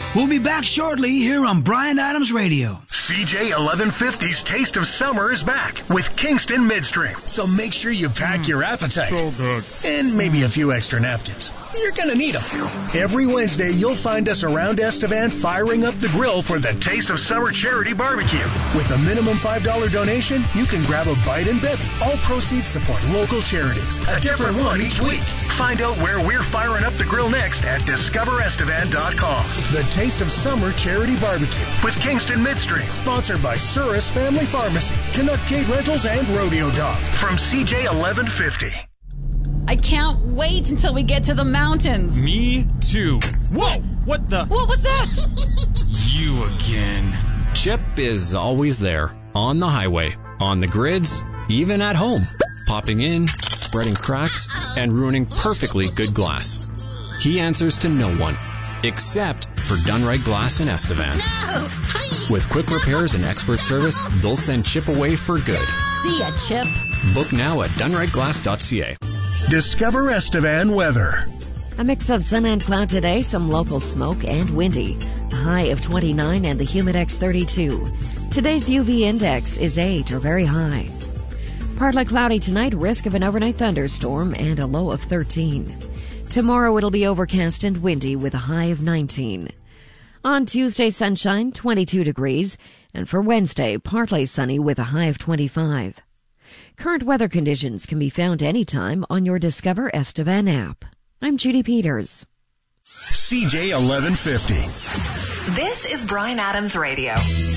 We'll be back shortly here on Bryan Adams Radio. CJ 1150's Taste of Summer is back with Kingston Midstream. So make sure you pack your appetite. So good. And maybe a few extra napkins. You're going to need them. Every Wednesday, you'll find us around Estevan firing up the grill for the Taste of Summer Charity Barbecue. With a minimum $5 donation, you can grab a bite and bevy. All proceeds support local charities. A different one each week. Find out where we're firing up the grill next at discoverestevan.com. The Taste of Summer Charity Barbecue with Kingston Midstream. Sponsored by Surus Family Pharmacy, Canuck Cade Rentals, and Rodeo Dog. From CJ 1150. I can't wait until we get to the mountains. Me too. Whoa! What the? What was that? You again. Chip is always there. On the highway. On the grids. Even at home. Popping in, spreading cracks, and ruining perfectly good glass. He answers to no one. Except for Done Right Glass in Estevan. No, please. With quick repairs and expert service, they'll send Chip away for good. See ya, Chip. Book now at donerightglass.ca. Discover Estevan weather. A mix of sun and cloud today, some local smoke and windy. A high of 29 and the humidex 32. Today's UV index is 8 or very high. Partly cloudy tonight, risk of an overnight thunderstorm and a low of 13. Tomorrow it'll be overcast and windy with a high of 19. On Tuesday, sunshine, 22 degrees. And for Wednesday, partly sunny with a high of 25. Current weather conditions can be found anytime on your Discover Estevan app. I'm Judy Peters. CJ 1150. This is Bryan Adams Radio.